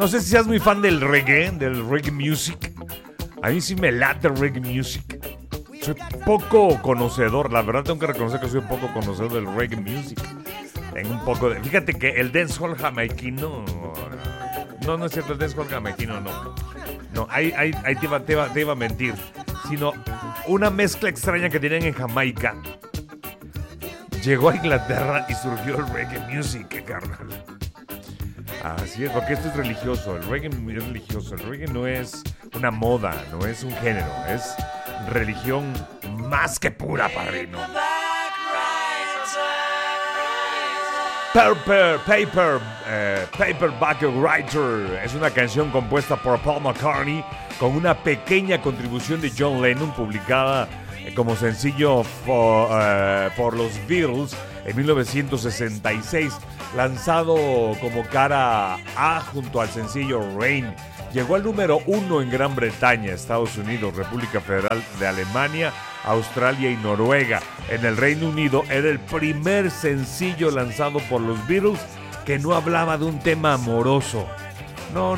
No sé si seas muy fan del reggae music. A mí sí me late el reggae music. Soy poco conocedor, la verdad tengo que reconocer que soy poco conocedor del reggae music. Tengo un poco de... Fíjate que el dancehall jamaiquino... No es cierto, el dancehall jamaiquino no. No, ahí te iba a mentir. Sino una mezcla extraña que tienen en Jamaica. Llegó a Inglaterra y surgió el reggae music, carnal. Así es, porque esto es religioso. El reggae es religioso. El reggae no es una moda, no es un género. Es religión más que pura, padrino. Paperback Writer es una canción compuesta por Paul McCartney con una pequeña contribución de John Lennon publicada como sencillo por los Beatles en 1966, lanzado como cara A junto al sencillo Rain. Llegó al número 1 en Gran Bretaña, Estados Unidos, República Federal de Alemania, Australia y Noruega. En el Reino Unido era el primer sencillo lanzado por los Beatles que no hablaba de un tema amoroso. No.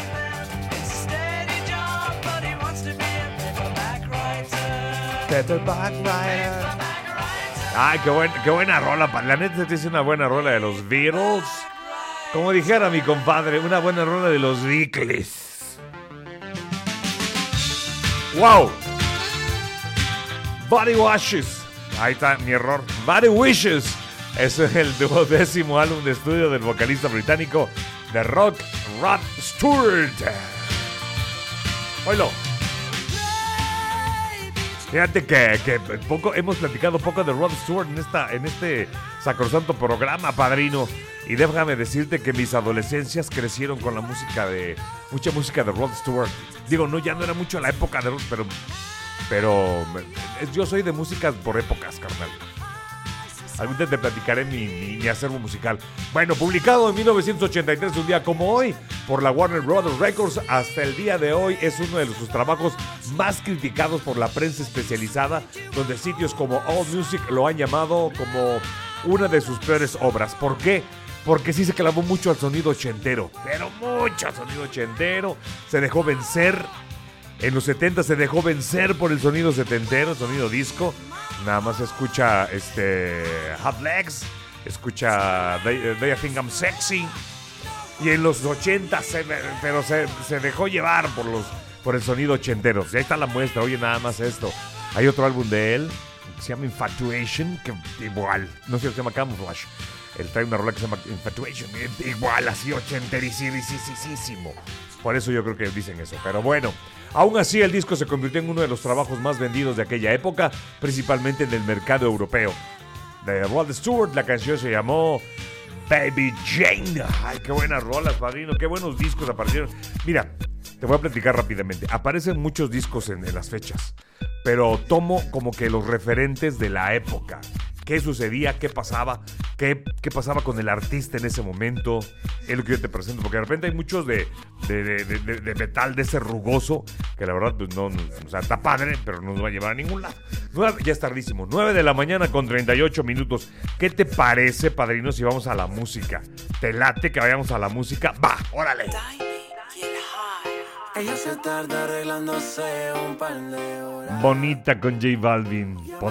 Paperback Writer. Ay, qué buena rola. La neta es una buena rola de los Beatles. Como dijera mi compadre, una buena rola de los Beatles. ¡Wow! Body Washes. Ahí está mi error. Body Wishes. Es el 12º álbum de estudio del vocalista británico de rock Rod Stewart. Oílo. Fíjate que poco hemos platicado poco de Rod Stewart en este sacrosanto programa, padrino. Y déjame decirte que mis adolescencias crecieron con mucha música de Rod Stewart. Digo, ya no era mucho la época de Rod, pero yo soy de músicas por épocas, carnal. Algún día te platicaré mi acervo musical. Bueno, publicado en 1983, un día como hoy, por la Warner Brothers Records, hasta el día de hoy es uno de sus trabajos más criticados por la prensa especializada, donde sitios como AllMusic lo han llamado como una de sus peores obras. ¿Por qué? Porque sí se clavó mucho al sonido ochentero, pero mucho al sonido ochentero. Se dejó vencer. En los 70 se dejó vencer por el sonido setentero, el sonido disco. Nada más escucha Hot Legs, escucha They Think I'm Sexy. Y en los 80 se dejó llevar por el sonido ochentero. Y ahí está la muestra, oye nada más esto. Hay otro álbum de él que se llama Infatuation, que igual, no sé si se llama Camouflage. Él trae una rola que se llama Infatuation, igual así ochenterísimo. Por eso yo creo que dicen eso. Pero bueno, aún así el disco se convirtió en uno de los trabajos más vendidos de aquella época, principalmente en el mercado europeo. De Rod Stewart, la canción se llamó Baby Jane. Ay, qué buenas rolas, padrino, qué buenos discos aparecieron. Mira, te voy a platicar rápidamente. Aparecen muchos discos en las fechas, pero tomo como que los referentes de la época. ¿Qué sucedía? ¿Qué pasaba? ¿Qué pasaba con el artista en ese momento? Es lo que yo te presento, porque de repente hay muchos de metal de ese rugoso, que la verdad, pues no, o sea, está padre, pero no nos va a llevar a ningún lado. Ya es tardísimo, 9 de la mañana con 38 minutos. ¿Qué te parece, padrino, si vamos a la música? ¿Te late que vayamos a la música? ¡Va, órale! Ella se tarda arreglándose un par de horas. Bonita con J Balvin.